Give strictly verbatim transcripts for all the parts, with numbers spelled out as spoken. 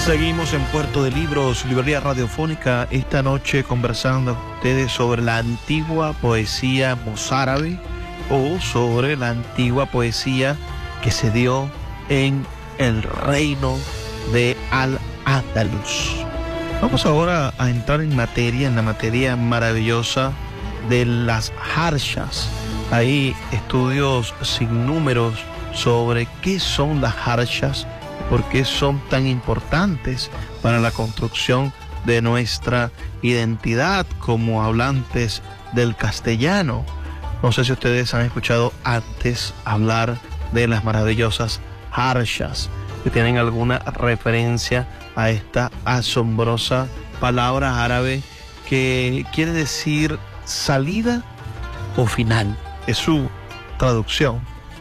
Seguimos en Puerto de Libros, librería radiofónica, esta noche conversando con ustedes sobre la antigua poesía mozárabe o sobre la antigua poesía que se dio en el reino de Al-Ándalus. Vamos ahora a entrar en materia, en la materia maravillosa de las harshas. Hay estudios sin números sobre qué son las harshas, por qué son tan importantes para la construcción de nuestra identidad como hablantes del castellano. No sé si ustedes han escuchado antes hablar de las maravillosas harshas, que tienen alguna referencia a esta asombrosa palabra árabe que quiere decir salida o final. Es su traducción.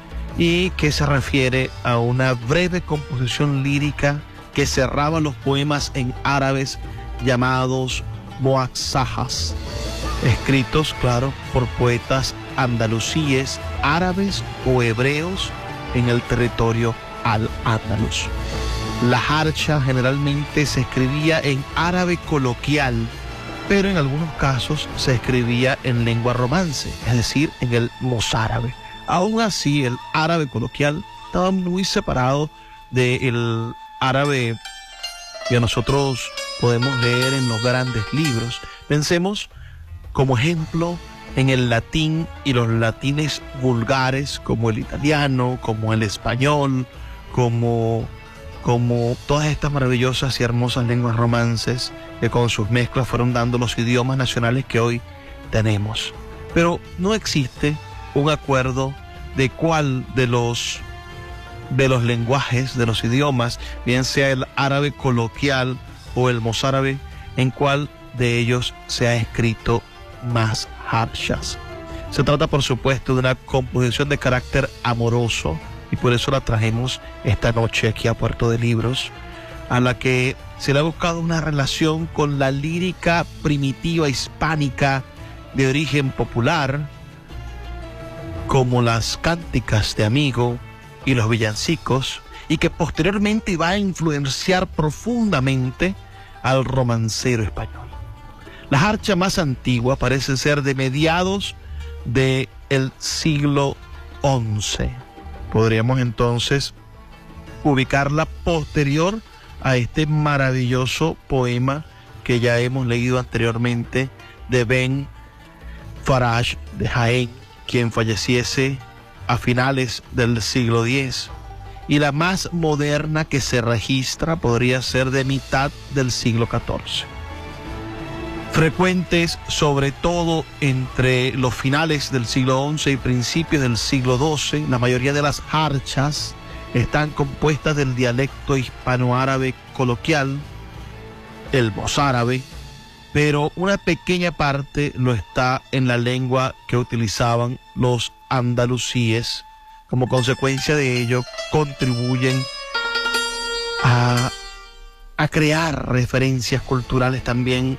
Y que se refiere a una breve composición lírica que cerraba los poemas en árabes llamados muaxajas, escritos, claro, por poetas andalusíes, árabes o hebreos en el territorio al-Ándalus. La harsha generalmente se escribía en árabe coloquial, pero en algunos casos se escribía en lengua romance, es decir, en el mozárabe. Aún así, el árabe coloquial estaba muy separado del árabe que nosotros podemos leer en los grandes libros. Pensemos, como ejemplo, en el latín y los latines vulgares, como el italiano, como el español, como, como todas estas maravillosas y hermosas lenguas romances que con sus mezclas fueron dando los idiomas nacionales que hoy tenemos. Pero no existe un acuerdo de cuál de los de los lenguajes, de los idiomas, bien sea el árabe coloquial o el mozárabe, en cuál de ellos se ha escrito más harshas. Se trata, por supuesto, de una composición de carácter amoroso, y por eso la trajimos esta noche aquí a Puerto de Libros, a la que se le ha buscado una relación con la lírica primitiva hispánica de origen popular, como las cánticas de amigo y los villancicos, y que posteriormente va a influenciar profundamente al romancero español. La harsha más antigua parece ser de mediados del siglo once. Podríamos entonces ubicarla posterior a este maravilloso poema que ya hemos leído anteriormente de Ben Faraj de Jaén, quien falleciese a finales del siglo diez, y la más moderna que se registra podría ser de mitad del siglo catorce. Frecuentes sobre todo entre los finales del siglo once y principios del siglo doce, la mayoría de las harshas están compuestas del dialecto hispanoárabe coloquial, el mozárabe, pero una pequeña parte lo está en la lengua que utilizaban los andalusíes. Como consecuencia de ello, contribuyen a, a crear referencias culturales también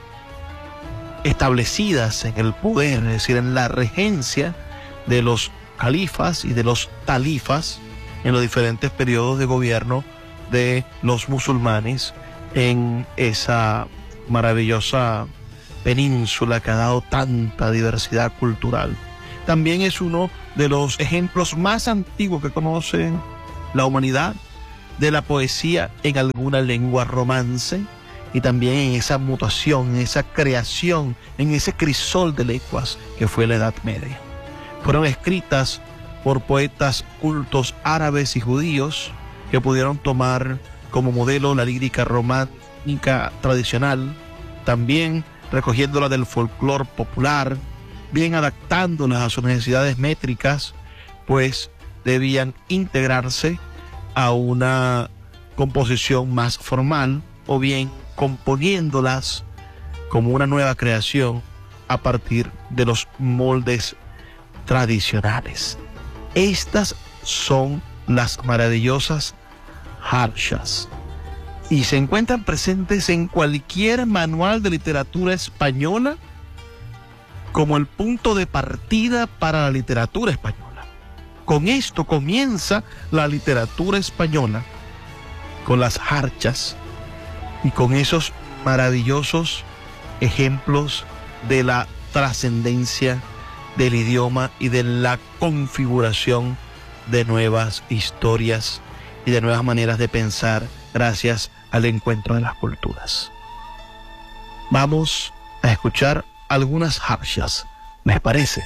establecidas en el poder, es decir, en la regencia de los califas y de los talifas en los diferentes periodos de gobierno de los musulmanes en esa maravillosa península que ha dado tanta diversidad cultural. También es uno de los ejemplos más antiguos que conoce la humanidad de la poesía en alguna lengua romance, y también en esa mutación, en esa creación, en ese crisol de lenguas que fue la Edad Media. Fueron escritas por poetas cultos árabes y judíos que pudieron tomar como modelo la lírica romántica tradicional, también recogiéndola del folclore popular, bien adaptándolas a sus necesidades métricas, pues debían integrarse a una composición más formal, o bien componiéndolas como una nueva creación a partir de los moldes tradicionales. Estas son las maravillosas harshas y se encuentran presentes en cualquier manual de literatura española como el punto de partida para la literatura española. Con esto comienza la literatura española, con las harshas, y con esos maravillosos ejemplos de la trascendencia del idioma y de la configuración de nuevas historias y de nuevas maneras de pensar gracias al encuentro de las culturas. Vamos a escuchar algunas harshas, ¿les parece?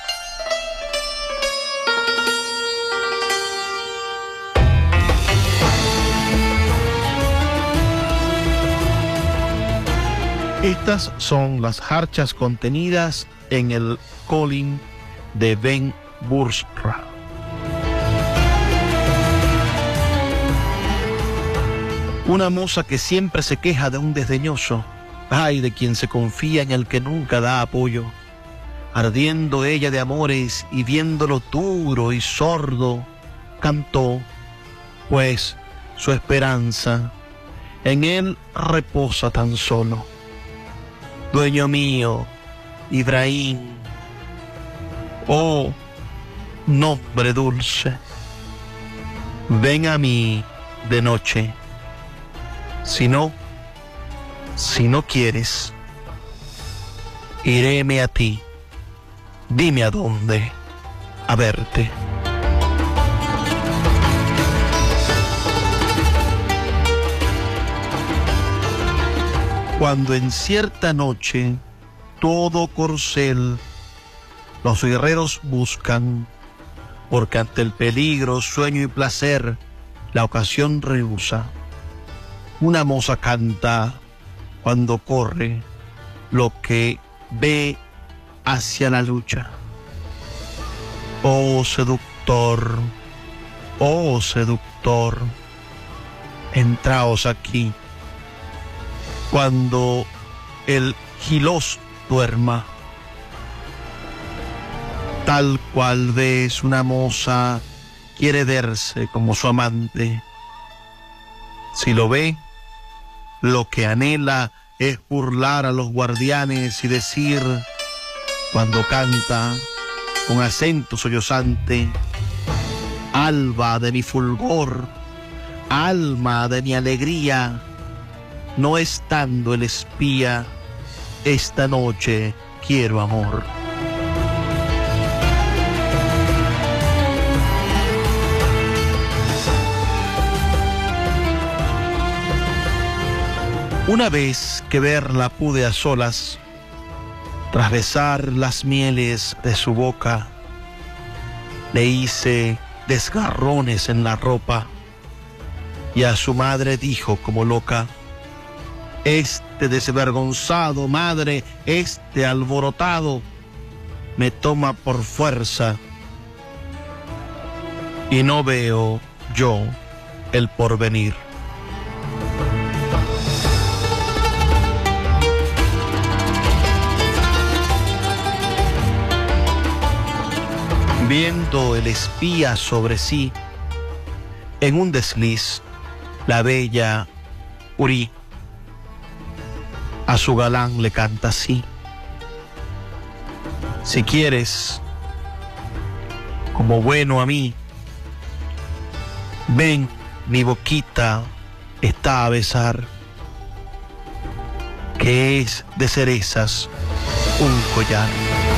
Estas son las harchas contenidas en el Colin de Ben Bursra. Una moza que siempre se queja de un desdeñoso, ay de quien se confía en el que nunca da apoyo, ardiendo ella de amores y viéndolo duro y sordo, cantó, pues su esperanza en él reposa tan solo. Dueño mío, Ibrahim, oh nombre dulce, ven a mí de noche. Si no, si no quieres, iréme a ti. Dime a dónde, a verte. Cuando en cierta noche todo corcel los guerreros buscan, porque ante el peligro, sueño y placer la ocasión rehúsa. Una moza canta cuando corre lo que ve hacia la lucha. Oh seductor, oh seductor, entraos aquí. Cuando el gilos duerma, tal cual ves una moza quiere verse como su amante. Si lo ve, lo que anhela es burlar a los guardianes y decir, cuando canta con acento sollozante, alba de mi fulgor, alma de mi alegría, no estando el espía, esta noche quiero amor. Una vez que verla pude a solas, tras besar las mieles de su boca, le hice desgarrones en la ropa y a su madre dijo como loca, este desvergonzado, madre, este alborotado, me toma por fuerza y no veo yo el porvenir. Viendo el espía sobre sí, en un desliz, la bella Uri a su galán le canta así: si quieres, como bueno a mí, ven, mi boquita está a besar, que es de cerezas un collar.